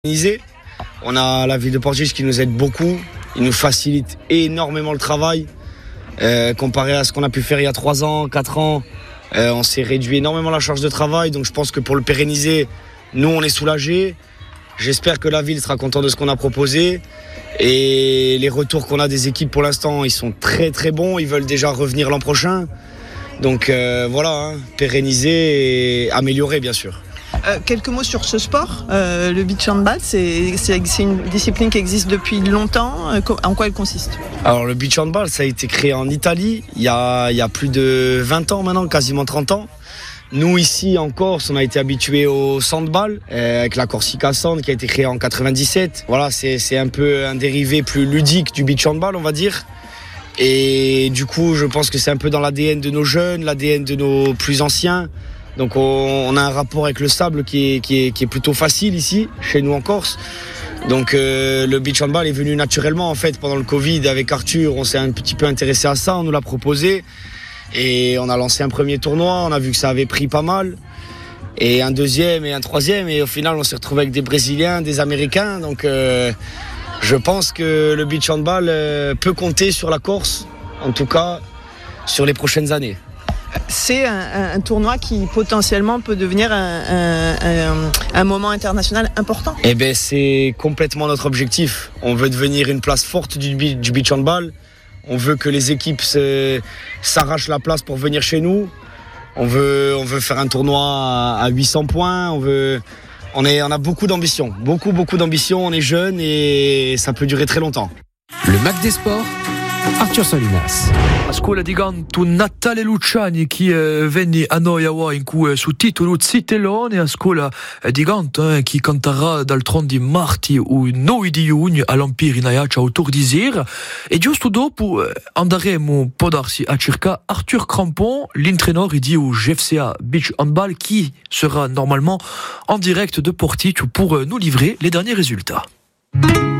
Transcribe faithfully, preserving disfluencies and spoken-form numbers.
On a la ville de Portige qui nous aide beaucoup, il nous facilite énormément le travail. Euh, comparé à ce qu'on a pu faire il y a trois ans, quatre ans, euh, on s'est réduit énormément la charge de travail. Donc je pense que pour le pérenniser, nous on est soulagés. J'espère que la ville sera contente de ce qu'on a proposé. Et les retours qu'on a des équipes pour l'instant, ils sont très très bons. Ils veulent déjà revenir l'an prochain. Donc euh, voilà, hein, pérenniser et améliorer bien sûr. Euh, quelques mots sur ce sport, euh, le beach handball, c'est, c'est, c'est une discipline qui existe depuis longtemps. Euh, en quoi elle consiste ? Alors le beach handball, ça a été créé en Italie il y a, il y a plus de vingt ans maintenant, quasiment trente ans. Nous ici en Corse, on a été habitués au sandball euh, avec la Corsica Sand qui a été créée en quatre-vingt-dix-sept. Voilà, c'est, c'est un peu un dérivé plus ludique du beach handball, on va dire. Et du coup, je pense que c'est un peu dans l'A D N de nos jeunes, l'A D N de nos plus anciens. Donc on, on a un rapport avec le sable qui est, qui est, qui est plutôt facile ici, chez nous en Corse. Donc euh, le beach handball est venu naturellement en fait pendant le Covid avec Arthur. On s'est un petit peu intéressé à ça, on nous l'a proposé. Et on a lancé un premier tournoi, on a vu que ça avait pris pas mal. Et un deuxième et un troisième. Et au final on s'est retrouvé avec des Brésiliens, des Américains. Donc euh, je pense que le beach handball euh, peut compter sur la Corse, en tout cas sur les prochaines années. C'est un, un, un tournoi qui potentiellement peut devenir un, un, un, un moment international important. Eh bien, c'est complètement notre objectif. On veut devenir une place forte du, du beach handball. On veut que les équipes se, s'arrachent la place pour venir chez nous. On veut, on veut faire un tournoi à, à huit cents points. On, veut, on, est, on a beaucoup d'ambition, beaucoup, beaucoup d'ambition. On est jeunes et ça peut durer très longtemps. Le Mac des Sports, Arthur Solinas. A scuola di canto Natale Luciani che eh, venne a noi in cui su titolo Zitellone a scuola eh, di canto eh, che canterà dal trenta di marzo o nove di giugno all'Empire in Aiaccia autour di Sir e giusto dopo eh, andremo può darsi a cercare Arthur Crampon, l'entraîneur di G F C A Beach Handball qui sera normalement en direct de Portige pour eh, nous livrer les derniers résultats.